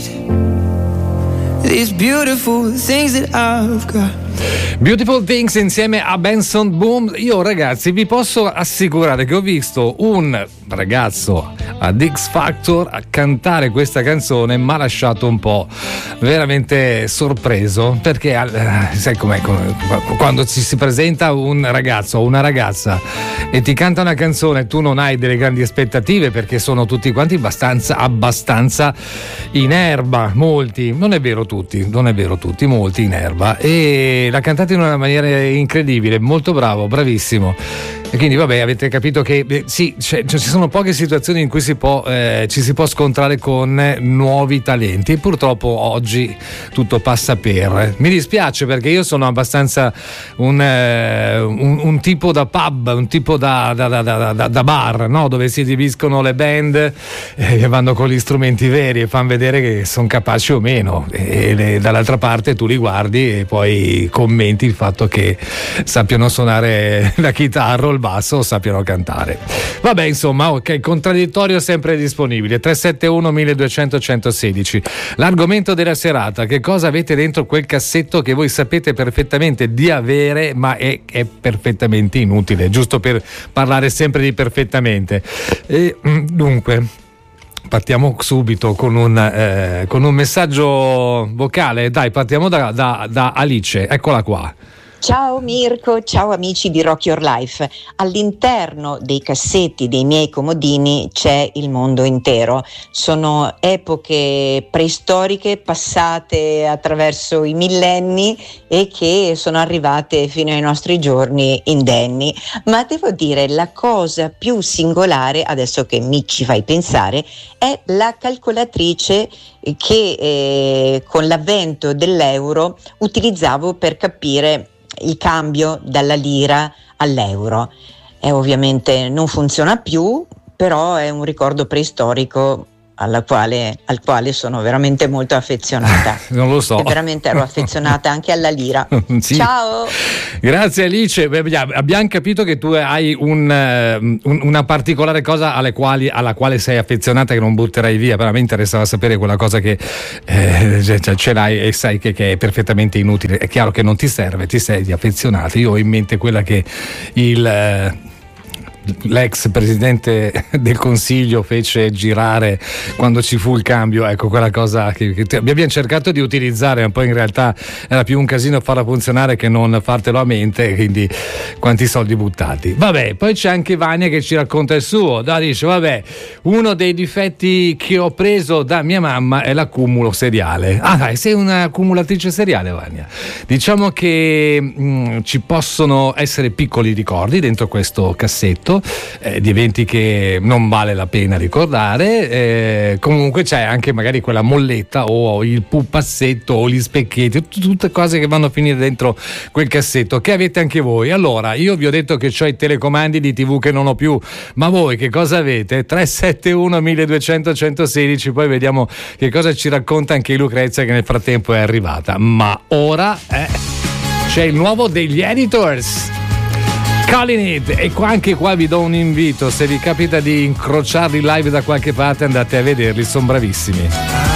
these beautiful things that I've got. Beautiful Things insieme a Benson Boom. Io ragazzi vi posso assicurare che ho visto un ragazzo ad X Factor a cantare questa canzone, mi ha lasciato un po' veramente sorpreso, perché sai com'è quando ci si presenta un ragazzo o una ragazza e ti canta una canzone, tu non hai delle grandi aspettative perché sono tutti quanti abbastanza in erba, molti, non è vero tutti, molti in erba, e l'ha cantata in una maniera incredibile, molto bravo, bravissimo. E quindi vabbè, avete capito che sì, ci sono poche situazioni in cui ci si può scontrare con nuovi talenti, e purtroppo oggi tutto passa per. Mi dispiace perché io sono abbastanza un tipo da pub, un tipo da bar, no? Dove si esibiscono le band che vanno con gli strumenti veri e fanno vedere che sono capaci o meno, e dall'altra parte tu li guardi e poi commenti il fatto che sappiano suonare la chitarra o il basso o sappiano cantare. Vabbè, insomma, ok, contraddittorio sempre disponibile. 371 1200 116. L'argomento della serata: che cosa avete dentro quel cassetto che voi sapete perfettamente di avere ma è perfettamente inutile, giusto per parlare sempre di perfettamente. E dunque partiamo subito con un messaggio vocale. Dai, partiamo da Alice, eccola qua. Ciao Mirko, ciao amici di Rock Your Life. All'interno dei cassetti dei miei comodini c'è il mondo intero. Sono epoche preistoriche passate attraverso i millenni e che sono arrivate fino ai nostri giorni indenni. Ma devo dire, la cosa più singolare, adesso che mi ci fai pensare, è la calcolatrice che con l'avvento dell'euro utilizzavo per capire il cambio dalla lira all'euro. Ovviamente non funziona più, però è un ricordo preistorico al quale sono veramente molto affezionata. Non lo so. E veramente ero affezionata anche alla lira. Sì. Ciao. Grazie Alice. Abbiamo capito che tu hai una particolare cosa alla quale sei affezionata, che non butterai via, però a me interessava sapere quella cosa che ce l'hai e sai che è perfettamente inutile. È chiaro che non ti serve, ti sei affezionato. Io ho in mente quella che l'ex presidente del Consiglio fece girare quando ci fu il cambio, ecco, quella cosa che abbiamo cercato di utilizzare, ma poi in realtà era più un casino farla funzionare che non fartelo a mente, quindi quanti soldi buttati. Vabbè, poi c'è anche Vania che ci racconta il suo. Dice, vabbè, uno dei difetti che ho preso da mia mamma è l'accumulo seriale. Dai, sei un'accumulatrice seriale, Vania. Diciamo che ci possono essere piccoli ricordi dentro questo cassetto, di eventi che non vale la pena ricordare, comunque c'è anche magari quella molletta o il pupazzetto o gli specchietti, tutte cose che vanno a finire dentro quel cassetto, che avete anche voi. Allora, io vi ho detto che ho i telecomandi di TV che non ho più, ma voi che cosa avete? 371 1200 116, poi vediamo che cosa ci racconta anche Lucrezia, che nel frattempo è arrivata. Ma ora c'è il nuovo degli Editors, Calling It, e anche qua vi do un invito: se vi capita di incrociarli live da qualche parte, andate a vederli, sono bravissimi.